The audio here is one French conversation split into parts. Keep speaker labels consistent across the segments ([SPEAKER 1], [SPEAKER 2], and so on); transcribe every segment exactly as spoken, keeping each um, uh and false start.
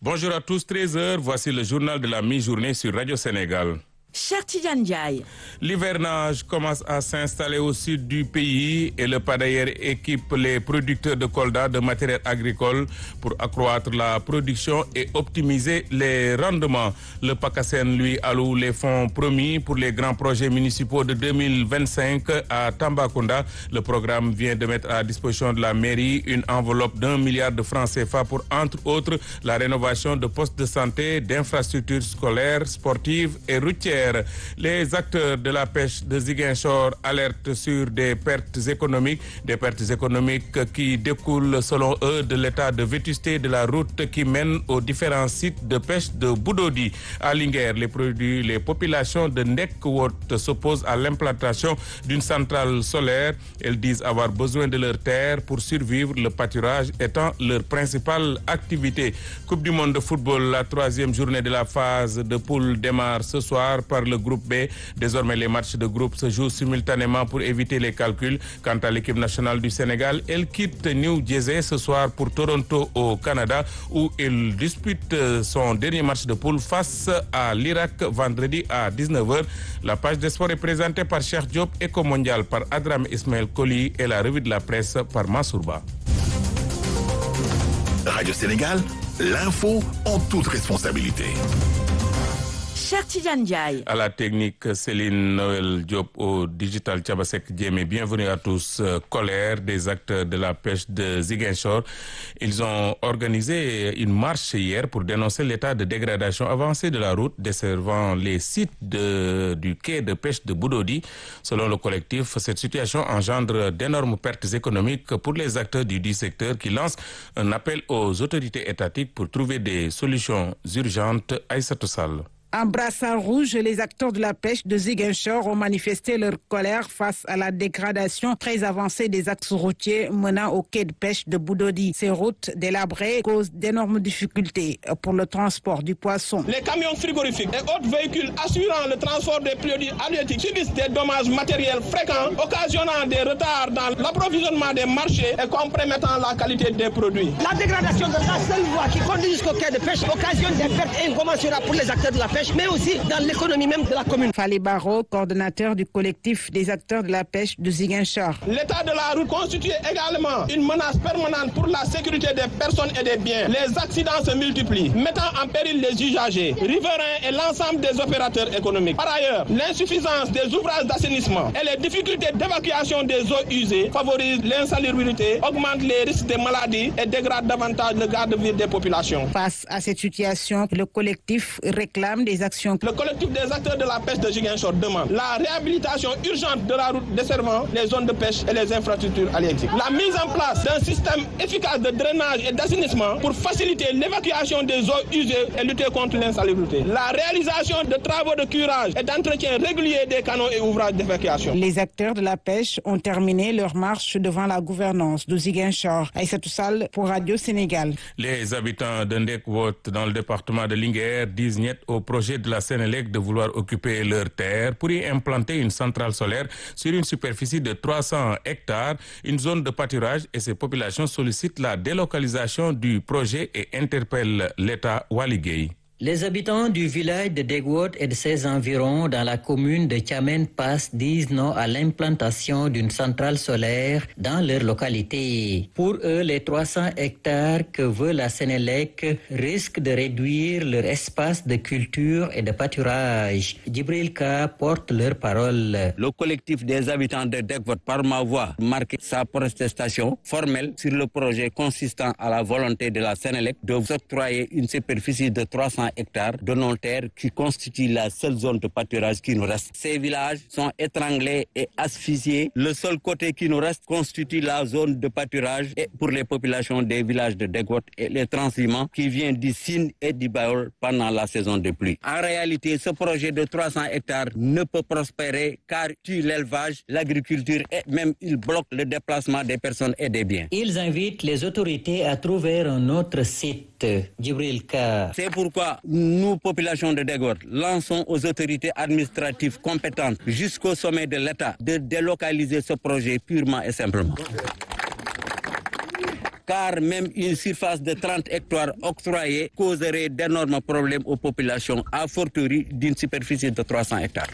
[SPEAKER 1] Bonjour à tous, treize heures, voici le journal de la mi-journée sur Radio Sénégal.
[SPEAKER 2] Cheikh Tidiane Ndiaye.
[SPEAKER 1] L'hivernage commence à s'installer au sud du pays et le Pader équipe les producteurs de Kolda de matériel agricole pour accroître la production et optimiser les rendements. Le PACASEN lui alloue les fonds promis pour les grands projets municipaux de deux mille vingt-cinq à Tambacounda. Le programme vient de mettre à disposition de la mairie une enveloppe d'un milliard de francs C F A pour, entre autres, la rénovation de postes de santé, d'infrastructures scolaires, sportives et routières. Les acteurs de la pêche de Ziguinchor alertent sur des pertes économiques, des pertes économiques qui découlent selon eux de l'état de vétusté de la route qui mène aux différents sites de pêche de Boudodi. À Linguère, les produits, les populations de Nekwot s'opposent à l'implantation d'une centrale solaire. Elles disent avoir besoin de leurs terres pour survivre, le pâturage étant leur principale activité. Coupe du monde de football, la troisième journée de la phase de poule démarre ce soir par le groupe B. Désormais, les matchs de groupe se jouent simultanément pour éviter les calculs. Quant à l'équipe nationale du Sénégal, elle quitte New Jersey ce soir pour Toronto au Canada où elle dispute son dernier match de poule face à l'Irak vendredi à dix-neuf heures. La page des sports est présentée par Cheikh Diop, Éco Mondial par Adram Ismaël Koli et la revue de la presse par Mansourba.
[SPEAKER 3] Radio Sénégal, l'info en toute responsabilité.
[SPEAKER 2] Cheikh Tidiane Ndiaye.
[SPEAKER 1] À la technique, Céline Noël Diop, au digital Tchabasek Djemé. Bienvenue à tous. Colère des acteurs de la pêche de Ziguinchor. Ils ont organisé une marche hier pour dénoncer l'état de dégradation avancée de la route desservant les sites de, du quai de pêche de Boudodi. Selon le collectif, cette situation engendre d'énormes pertes économiques pour les acteurs du dit secteur qui lancent un appel aux autorités étatiques pour trouver des solutions urgentes. Aïssatou Sall.
[SPEAKER 4] En brassard rouge, les acteurs de la pêche de Ziguinchor ont manifesté leur colère face à la dégradation très avancée des axes routiers menant au quai de pêche de Boudodi. Ces routes délabrées causent d'énormes difficultés pour le transport du poisson.
[SPEAKER 5] Les camions frigorifiques et autres véhicules assurant le transport des produits halieutiques subissent des dommages matériels fréquents, occasionnant des retards dans l'approvisionnement des marchés et compromettant la qualité des produits.
[SPEAKER 6] La dégradation de la seule voie qui conduit jusqu'au quai de pêche occasionne des pertes incommensurables pour les acteurs de la pêche, mais aussi dans l'économie même de la commune.
[SPEAKER 4] Fali Baro, coordonnateur du collectif des acteurs de la pêche de Ziguinchor.
[SPEAKER 5] L'état de la route constitue également une menace permanente pour la sécurité des personnes et des biens. Les accidents se multiplient, mettant en péril les usagers, riverains et l'ensemble des opérateurs économiques. Par ailleurs, l'insuffisance des ouvrages d'assainissement et les difficultés d'évacuation des eaux usées favorisent l'insalubrité, augmentent les risques de maladies et dégradent davantage le cadre de vie des populations.
[SPEAKER 4] Face à cette situation, le collectif réclame des actions.
[SPEAKER 5] Le collectif des acteurs de la pêche de Ziguinchor demande la réhabilitation urgente de la route desservant les zones de pêche et les infrastructures halieutiques. La mise en place d'un système efficace de drainage et d'assainissement pour faciliter l'évacuation des eaux usées et lutter contre l'insalubrité. La réalisation de travaux de curage et d'entretien régulier des canaux et ouvrages d'évacuation.
[SPEAKER 4] Les acteurs de la pêche ont terminé leur marche devant la gouvernance de Ziguinchor. Aïssatou Sall pour Radio Sénégal.
[SPEAKER 1] Les habitants de Ndekwot dans le département de Linguère disent niet au projet de la Sénélec de vouloir occuper leurs terres pour y implanter une centrale solaire sur une superficie de trois cents hectares, une zone de pâturage, et ces populations sollicitent la délocalisation du projet et interpellent l'État Waligei.
[SPEAKER 7] Les habitants du village de Degwot et de ses environs dans la commune de Tchamen Pass disent non à l'implantation d'une centrale solaire dans leur localité. Pour eux, les trois cents hectares que veut la Sénélec risquent de réduire leur espace de culture et de pâturage. Djibril Ka porte leur parole.
[SPEAKER 8] Le collectif des habitants de Degwot, par ma voix, marque sa protestation formelle sur le projet consistant à la volonté de la Sénélec de octroyer une superficie de trois cents hectares de nos terres qui constituent la seule zone de pâturage qui nous reste. Ces villages sont étranglés et asphyxiés. Le seul côté qui nous reste constitue la zone de pâturage et pour les populations des villages de Degwot et les transhumants qui viennent du Sine et du Baol pendant la saison de pluie. En réalité, ce projet de trois cents hectares ne peut prospérer car tue l'élevage, l'agriculture et même il bloque le déplacement des personnes et des biens.
[SPEAKER 7] Ils invitent les autorités à trouver un autre site. Djibril Ka.
[SPEAKER 8] C'est pourquoi nous, population de Degwot, lançons aux autorités administratives compétentes jusqu'au sommet de l'État de délocaliser ce projet purement et simplement. car même une surface de trente hectares octroyée causerait d'énormes problèmes aux populations, à fortiori d'une superficie de trois cents hectares.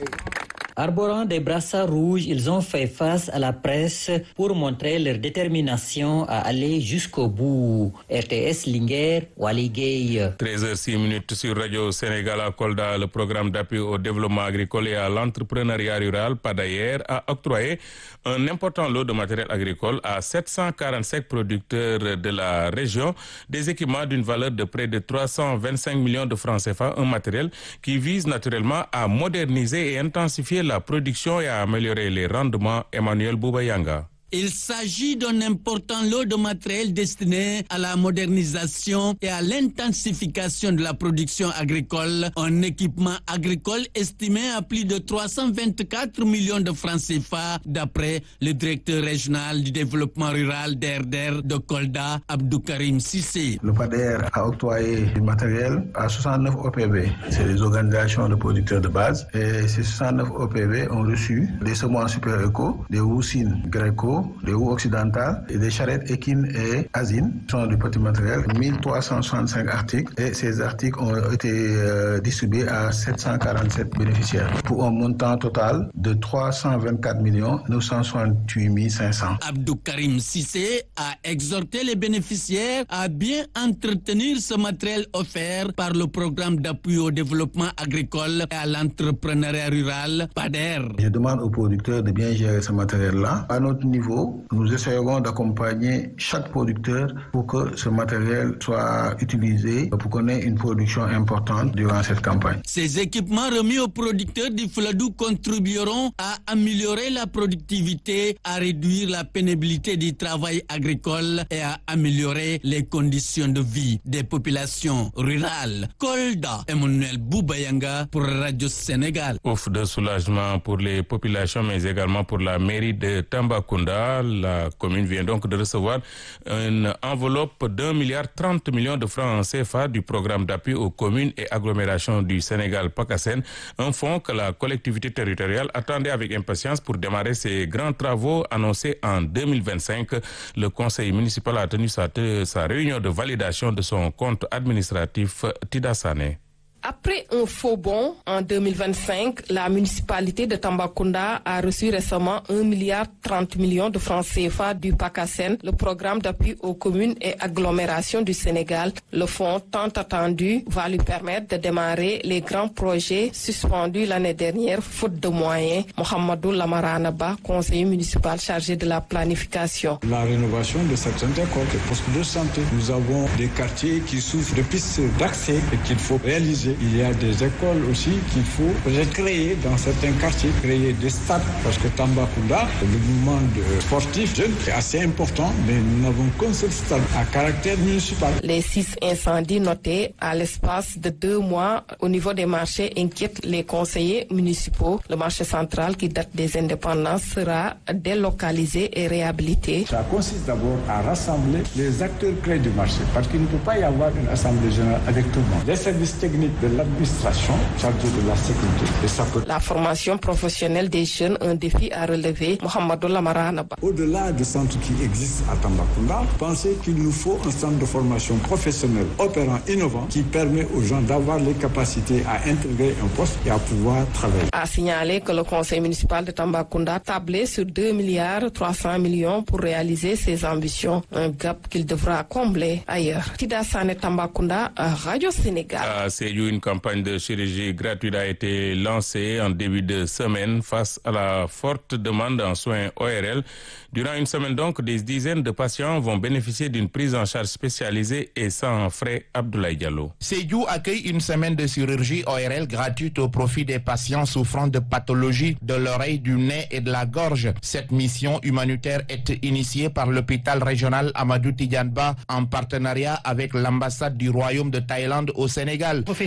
[SPEAKER 7] Arborant des brassards rouges, ils ont fait face à la presse pour montrer leur détermination à aller jusqu'au bout. R T S Linguère, Wali Gueye.
[SPEAKER 1] treize heures six minutes sur Radio Sénégal à Kolda. Le programme d'appui au développement agricole et à l'entrepreneuriat rural, PADAER, a octroyé un important lot de matériel agricole à sept cent quarante-cinq producteurs de la région, des équipements d'une valeur de près de trois cent vingt-cinq millions de francs C F A, un matériel qui vise naturellement à moderniser et intensifier la production et à améliorer les rendements. Emmanuel Boubayanga.
[SPEAKER 9] Il s'agit d'un important lot de matériel destiné à la modernisation et à l'intensification de la production agricole, un équipement agricole estimé à plus de trois cent vingt-quatre millions de francs C F A, d'après le directeur régional du développement rural d'E R D R de Kolda, Abdou Karim Sissé.
[SPEAKER 10] Le PADAER a octroyé du matériel à soixante-neuf O P V, c'est les organisations de producteurs de base, et ces soixante-neuf O P V ont reçu des semences super éco, des houssines Greco, des roues occidentales et des charrettes équines et asines. Ce sont du petit matériel, mille trois cent soixante-cinq articles, et ces articles ont été euh, distribués à sept cent quarante-sept bénéficiaires pour un montant total de trois cent vingt-quatre millions neuf cent soixante-huit mille cinq cents.
[SPEAKER 9] Abdou Karim Sissé a exhorté les bénéficiaires à bien entretenir ce matériel offert par le programme d'appui au développement agricole et à l'entrepreneuriat rural, PADAER.
[SPEAKER 10] Je demande aux producteurs de bien gérer ce matériel-là. À notre niveau, nous essayerons d'accompagner chaque producteur pour que ce matériel soit utilisé pour qu'on ait une production importante durant cette campagne.
[SPEAKER 9] Ces équipements remis aux producteurs du Fladou contribueront à améliorer la productivité, à réduire la pénibilité du travail agricole et à améliorer les conditions de vie des populations rurales. Kolda, Emmanuel Boubayanga pour Radio Sénégal.
[SPEAKER 1] Ouf de soulagement pour les populations, mais également pour la mairie de Tambacounda. La commune vient donc de recevoir une enveloppe d'un milliard trente millions de francs C F A du programme d'appui aux communes et agglomérations du Sénégal PACASEN, un fonds que la collectivité territoriale attendait avec impatience pour démarrer ses grands travaux annoncés en deux mille vingt-cinq. Le conseil municipal a tenu sa, sa réunion de validation de son compte administratif. Tida Sané.
[SPEAKER 11] Après un faux bond en deux mille vingt-cinq, la municipalité de Tambacounda a reçu récemment un milliard trente millions de francs C F A du PACASEN, le programme d'appui aux communes et agglomérations du Sénégal. Le fonds tant attendu va lui permettre de démarrer les grands projets suspendus l'année dernière faute de moyens. Mohamedou Lamaranaba, conseiller municipal chargé de la planification.
[SPEAKER 12] La rénovation de certaines écoles, des postes de santé. Nous avons des quartiers qui souffrent de pistes d'accès et qu'il faut réaliser. Il y a des écoles aussi qu'il faut recréer dans certains quartiers, créer des stades, parce que Tambacounda, le mouvement sportif jeune est assez important, mais nous n'avons qu'un seul stade à caractère municipal.
[SPEAKER 11] Les six incendies notés à l'espace de deux mois au niveau des marchés inquiètent les conseillers municipaux. Le marché central qui date des indépendances sera délocalisé et réhabilité.
[SPEAKER 12] Ça consiste d'abord à rassembler les acteurs clés du marché, parce qu'il ne peut pas y avoir une assemblée générale avec tout le monde. Les services techniques de l'administration chargée de la sécurité. Et ça peut...
[SPEAKER 11] La formation professionnelle des jeunes, un défi à relever. Mohamedou Lamaranaba.
[SPEAKER 12] Au-delà du centre qui existe à Tambacounda, pensez qu'il nous faut un centre de formation professionnelle opérant, innovant, qui permet aux gens d'avoir les capacités à intégrer un poste et à pouvoir travailler.
[SPEAKER 11] A signalé que le conseil municipal de Tambacounda tablait sur deux milliards trois cents millions pour réaliser ses ambitions, un gap qu'il devra combler ailleurs. Tida Sané, Tambacounda, Radio Sénégal.
[SPEAKER 1] À Sédhiou, une campagne de chirurgie gratuite a été lancée en début de semaine face à la forte demande en soins O R L. Durant une semaine donc, des dizaines de patients vont bénéficier d'une prise en charge spécialisée et sans frais. Abdoulaye Diallo.
[SPEAKER 13] Sédhiou accueille une semaine de chirurgie O R L gratuite au profit des patients souffrant de pathologies de l'oreille, du nez et de la gorge. Cette mission humanitaire est initiée par l'hôpital régional Amadou Tidiane Ba en partenariat avec l'ambassade du Royaume de Thaïlande au Sénégal.
[SPEAKER 14] On fait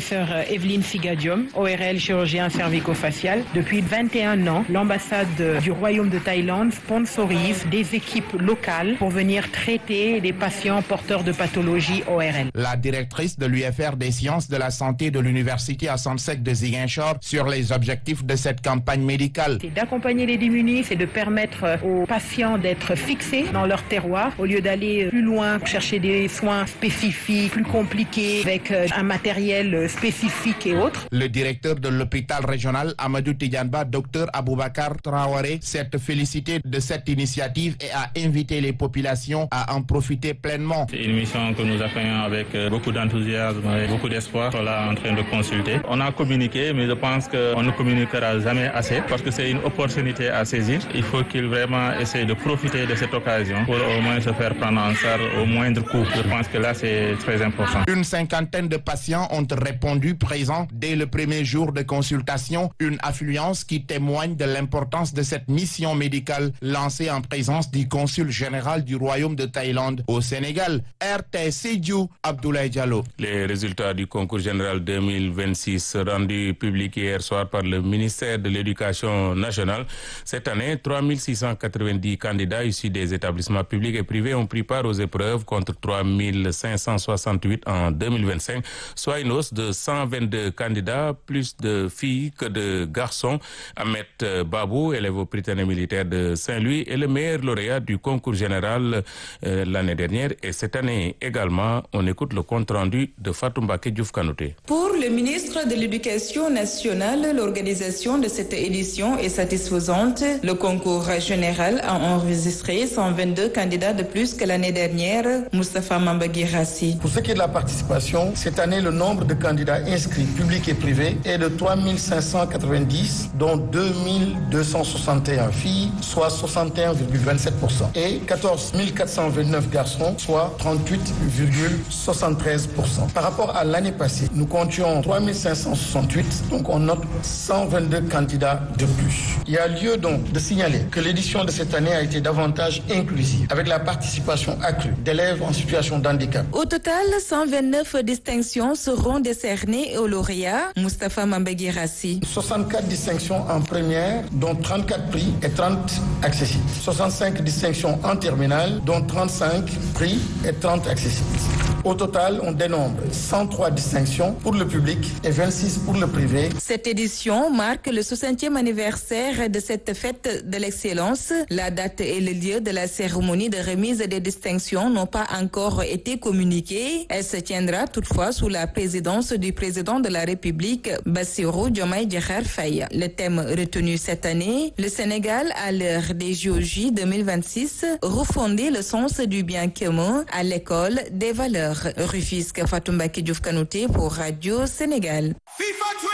[SPEAKER 4] professeur Evelyne Figadium, O R L chirurgien cervico-facial. Depuis vingt et un ans, l'ambassade du Royaume de Thaïlande sponsorise des équipes locales pour venir traiter des patients porteurs de pathologies O R L.
[SPEAKER 13] La directrice de l'U F R des sciences de la santé de l'université Hassan Sek de Ziguinchor sur les objectifs de cette campagne médicale.
[SPEAKER 4] C'est d'accompagner les démunis, c'est de permettre aux patients d'être fixés dans leur terroir au lieu d'aller plus loin, chercher des soins spécifiques, plus compliqués, avec un matériel spécifique et autres.
[SPEAKER 13] Le directeur de l'hôpital régional Amadou Tidianba, docteur Aboubakar Traoré, s'est félicité de cette initiative et a invité les populations à en profiter pleinement.
[SPEAKER 14] C'est une mission que nous accueillons avec beaucoup d'enthousiasme et beaucoup d'espoir. On est là en train de consulter. On a communiqué, mais je pense qu'on ne communiquera jamais assez parce que c'est une opportunité à saisir. Il faut qu'il vraiment essaie de profiter de cette occasion pour au moins se faire prendre en charge au moindre coût. Je pense que là, c'est très important.
[SPEAKER 13] Une cinquantaine de patients ont répondu présents dès le premier jour de consultation, une affluence qui témoigne de l'importance de cette mission médicale lancée en présence du consul général du Royaume de Thaïlande au Sénégal. R T C Diou, Abdoulaye Diallo.
[SPEAKER 1] Les résultats du concours général deux mille vingt-six rendus publics hier soir par le ministère de l'Éducation nationale. Cette année, trois mille six cent quatre-vingt-dix candidats issus des établissements publics et privés ont pris part aux épreuves contre trois mille cinq cent soixante-huit en deux mille vingt-cinq, soit une hausse de cent vingt-deux candidats, plus de filles que de garçons. Ahmed Babou, élève au Prytanée militaire de Saint-Louis, est le meilleur lauréat du concours général euh, l'année dernière et cette année également. On écoute le compte-rendu de Fatou Mbacké Diouf Kanouté.
[SPEAKER 15] Pour le ministre de l'Éducation nationale, l'organisation de cette édition est satisfaisante. Le concours général a enregistré cent vingt-deux candidats de plus que l'année dernière. Moustapha Mamba Guirassi.
[SPEAKER 16] Pour ce qui est de la participation, cette année, le nombre de candidats inscrits, publics et privés, est de trois mille cinq cent quatre-vingt-dix, dont deux mille deux cent soixante et un filles, soit soixante et un virgule vingt-sept pour cent, et quatorze mille quatre cent vingt-neuf garçons, soit trente-huit virgule soixante-treize pour cent. Par rapport à l'année passée, nous comptions trois mille cinq cent soixante-huit, donc on note cent vingt-deux candidats de plus. Il y a lieu donc de signaler que l'édition de cette année a été davantage inclusive, avec la participation accrue d'élèves en situation d'handicap.
[SPEAKER 15] Au total, cent vingt-neuf distinctions seront décernées aux lauréats. Moustapha Mamba Guirassi.
[SPEAKER 16] soixante-quatre distinctions en première, dont trente-quatre prix et trente accessibles. soixante-cinq distinctions en terminale, dont trente-cinq prix et trente accessibles. Au total, on dénombre cent trois distinctions pour le public et vingt-six pour le privé.
[SPEAKER 15] Cette édition marque le soixantième anniversaire de cette fête de l'excellence. La date et le lieu de la cérémonie de remise des distinctions n'ont pas encore été communiqués. Elle se tiendra toutefois sous la présidence du président de la République, Bassirou Diomaye Diakhar Faye. Le thème retenu cette année, le Sénégal à l'heure des J O J deux mille vingt-six, refonder le sens du bien commun à l'école des valeurs. Rufisque, Fatou Mbacké Diouf Kanouté pour Radio Sénégal.